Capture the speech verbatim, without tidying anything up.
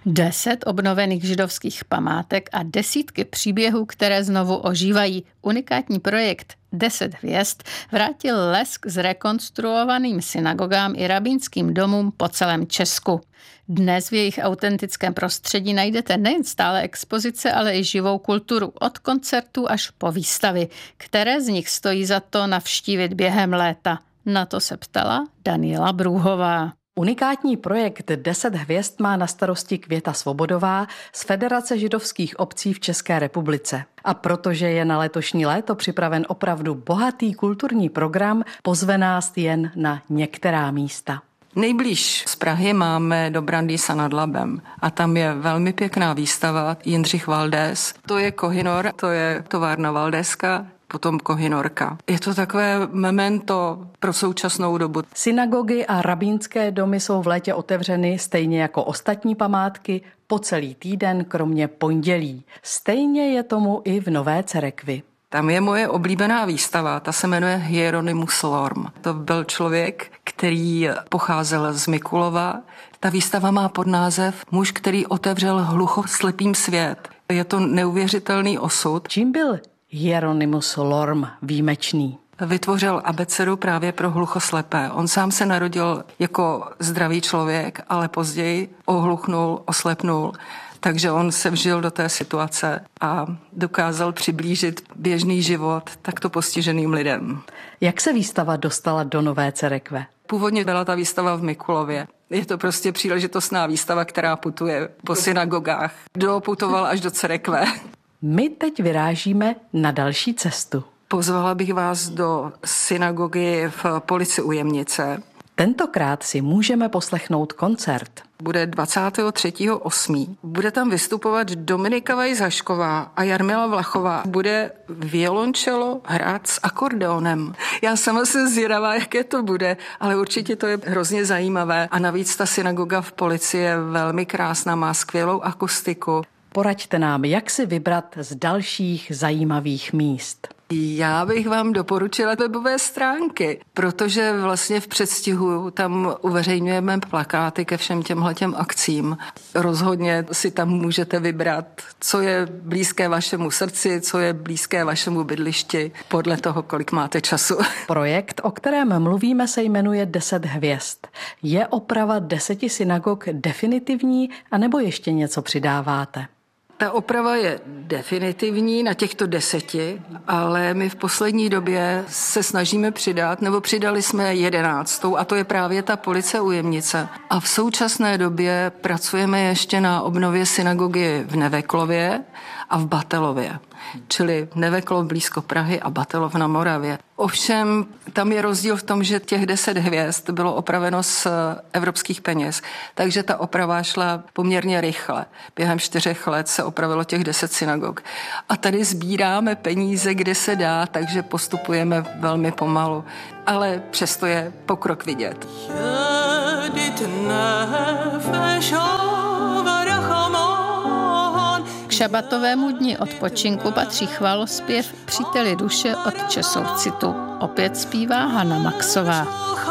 Deset obnovených židovských památek a desítky příběhů, které znovu ožívají. Unikátní projekt Deset hvězd vrátil lesk zrekonstruovaným synagogám i rabínským domům po celém Česku. Dnes v jejich autentickém prostředí najdete nejen stále expozice, ale i živou kulturu od koncertů až po výstavy, které z nich stojí za to navštívit během léta. Na to se ptala Daniela Brůhová. Unikátní projekt Deset hvězd má na starosti Květa Svobodová z Federace židovských obcí v České republice. A protože je na letošní léto připraven opravdu bohatý kulturní program, pozve nás jen na některá místa. Nejblíž z Prahy máme do Brandýsa nad Labem a tam je velmi pěkná výstava Jindřich Valdés. To je Kohinor, to je továrna Valdéska, potom Kohinorka. Je to takové memento pro současnou dobu. Synagogy a rabínské domy jsou v létě otevřeny stejně jako ostatní památky po celý týden, kromě pondělí. Stejně je tomu i v Nové Cerekvi. Tam je moje oblíbená výstava, ta se jmenuje Hieronymus Lorm. To byl člověk, který pocházel z Mikulova. Ta výstava má podnázev Muž, který otevřel hluchoslepým svět. Je to neuvěřitelný osud. Čím byl Hieronymus Lorm výjimečný? Vytvořil abecedu právě pro hluchoslepé. On sám se narodil jako zdravý člověk, ale později ohluchnul, oslepnul. Takže on se vžil do té situace a dokázal přiblížit běžný život takto postiženým lidem. Jak se výstava dostala do Nové Cerekve? Původně byla ta výstava v Mikulově. Je to prostě příležitostná výstava, která putuje po synagogách. Doputoval až do Cerekve. My teď vyrážíme na další cestu. Pozvala bych vás do synagogy v Polici u Jemnice. Tentokrát si můžeme poslechnout koncert. Bude dvacátého třetího osmého Bude tam vystupovat Dominika Vajzašková a Jarmila Vlachová. Bude violončelo hrát s akordeonem. Já sama jsem zvědavá, jaké to bude, ale určitě to je hrozně zajímavé. A navíc ta synagoga v Polici je velmi krásná, má skvělou akustiku. Poraďte nám, jak si vybrat z dalších zajímavých míst. Já bych vám doporučila webové stránky, protože vlastně v předstihu tam uveřejňujeme plakáty ke všem těmhletěm akcím. Rozhodně si tam můžete vybrat, co je blízké vašemu srdci, co je blízké vašemu bydlišti, podle toho, kolik máte času. Projekt, o kterém mluvíme, se jmenuje Deset hvězd. Je oprava deseti synagog definitivní, anebo ještě něco přidáváte? Ta oprava je definitivní na těchto deseti, ale my v poslední době se snažíme přidat, nebo přidali jsme jedenáctou, a to je právě ta Police u Jemnice. A v současné době pracujeme ještě na obnově synagogy v Neveklově a v Batelově. Čili Neveklov blízko Prahy a Batelov na Moravě. Ovšem, tam je rozdíl v tom, že těch deset hvězd bylo opraveno z evropských peněz, takže ta oprava šla poměrně rychle. Během čtyřech let se opravilo těch deset synagog. A tady sbíráme peníze, kde se dá, takže postupujeme velmi pomalu. Ale přesto je pokrok vidět. K šabatovému dni odpočinku patří chvalospěv Příteli duše od Česov citu. Opět zpívá Hana Maxová.